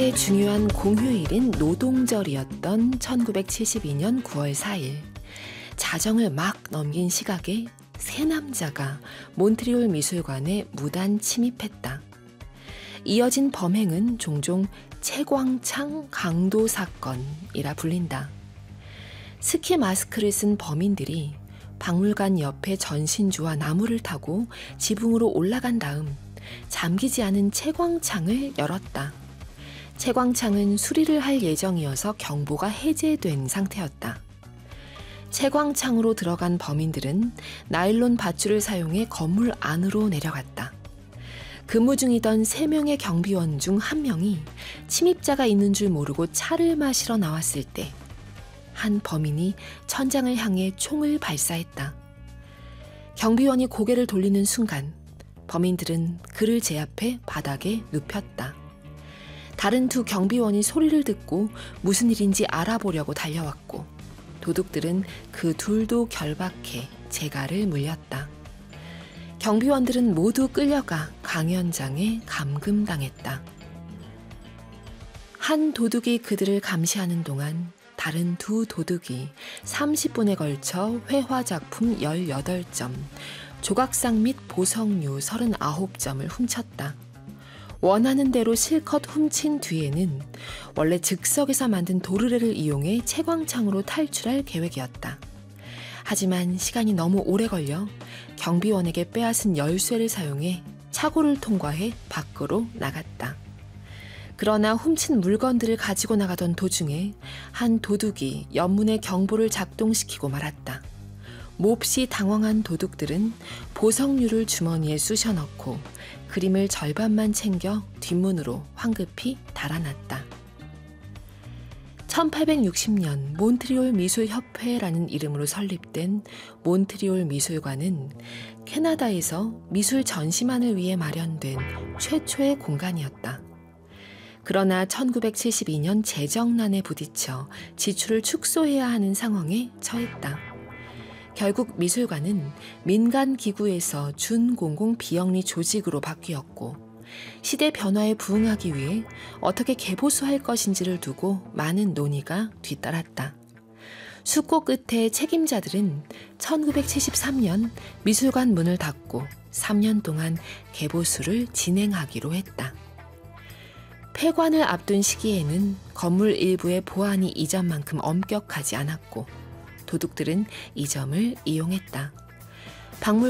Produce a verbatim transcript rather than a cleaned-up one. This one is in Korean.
사회의 중요한 공휴일인 노동절이었던 천구백칠십이 년 구월 사일, 자정을 막 넘긴 시각에 세 남자가 몬트리올 미술관에 무단 침입했다. 이어진 범행은 종종 채광창 강도 사건이라 불린다. 스키 마스크를 쓴 범인들이 박물관 옆에 전신주와 나무를 타고 지붕으로 올라간 다음 잠기지 않은 채광창을 열었다. 채광창은 수리를 할 예정이어서 경보가 해제된 상태였다. 채광창으로 들어간 범인들은 나일론 밧줄을 사용해 건물 안으로 내려갔다. 근무 중이던 세 명의 경비원 중 한 명이 침입자가 있는 줄 모르고 차를 마시러 나왔을 때 한 범인이 천장을 향해 총을 발사했다. 경비원이 고개를 돌리는 순간 범인들은 그를 제압해 바닥에 눕혔다. 다른 두 경비원이 소리를 듣고 무슨 일인지 알아보려고 달려왔고 도둑들은 그 둘도 결박해 재갈을 물렸다. 경비원들은 모두 끌려가 강연장에 감금당했다. 한 도둑이 그들을 감시하는 동안 다른 두 도둑이 삼십 분에 걸쳐 회화작품 열여덟 점, 조각상 및 보석류 서른아홉 점을 훔쳤다. 원하는 대로 실컷 훔친 뒤에는 원래 즉석에서 만든 도르래를 이용해 채광창으로 탈출할 계획이었다. 하지만 시간이 너무 오래 걸려 경비원에게 빼앗은 열쇠를 사용해 차고를 통과해 밖으로 나갔다. 그러나 훔친 물건들을 가지고 나가던 도중에 한 도둑이 연문의 경보를 작동시키고 말았다. 몹시 당황한 도둑들은 보석류를 주머니에 쑤셔 넣고 그림을 절반만 챙겨 뒷문으로 황급히 달아났다. 천팔백육십 년 몬트리올 미술협회라는 이름으로 설립된 몬트리올 미술관은 캐나다에서 미술 전시만을 위해 마련된 최초의 공간이었다. 그러나 천구백칠십이 년 재정난에 부딪혀 지출을 축소해야 하는 상황에 처했다. 결국 미술관은 민간 기구에서 준공공 비영리 조직으로 바뀌었고 시대 변화에 부응하기 위해 어떻게 개보수할 것인지를 두고 많은 논의가 뒤따랐다. 숙고 끝에 책임자들은 천구백칠십삼 년 미술관 문을 닫고 삼 년 동안 개보수를 진행하기로 했다. 폐관을 앞둔 시기에는 건물 일부의 보안이 이전만큼 엄격하지 않았고 도둑들은 이 점을 이용했다. 박물